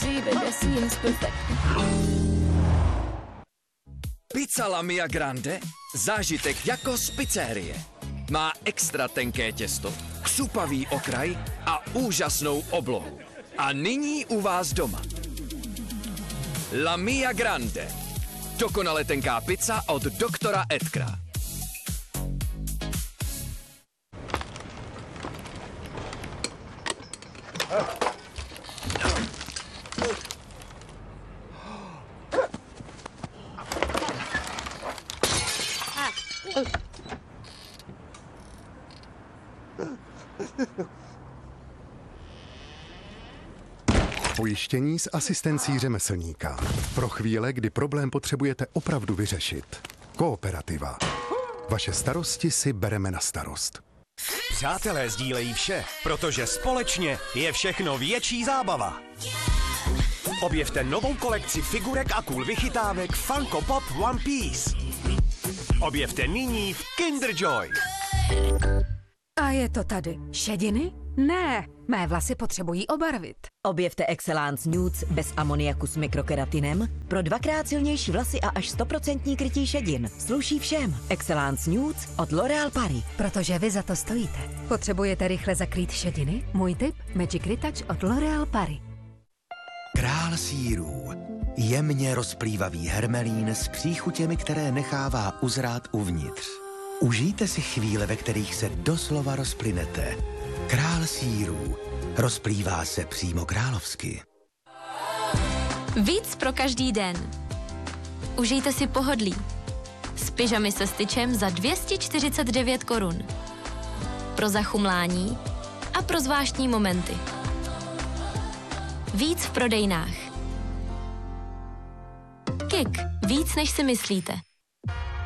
Receiving seems perfect. Pizza La Mia Grande? Zážitek jako z pizzerie. Má extra tenké těsto, křupavý okraj a úžasnou oblohu. A nyní u vás doma. La Mia Grande. Dokonale tenká pizza od doktora Edgara. Pojištění s asistencí řemeslníka. Pro chvíle, kdy problém potřebujete opravdu vyřešit. Kooperativa. Vaše starosti si bereme na starost. Přátelé sdílejí vše, protože společně je všechno větší zábava. Objevte novou kolekci figurek a cool vychytávek Funko Pop One Piece. Objevte nyní v Kinder Joy. A je to tady. Šediny? Ne, mé vlasy potřebují obarvit. Objevte Excellence Nudes bez amoniaku s mikrokeratinem pro 2x silnější vlasy a až 100% krytí šedin. Sluší všem. Excellence Nudes od L'Oréal Paris. Protože vy za to stojíte. Potřebujete rychle zakrýt šediny? Můj tip? Magic Retouch od L'Oréal Paris. Král sýrů. Jemně rozplývavý hermelín s příchutěmi, které nechává uzrát uvnitř. Užijte si chvíle, ve kterých se doslova rozplynete. Král sýrů. Rozplývá se přímo královsky. Víc pro každý den. Užijte si pohodlí. S pyžamy se styčem za 249 korun. Pro zachumlání a pro zvláštní momenty. Víc v prodejnách. Kik. Víc, než si myslíte.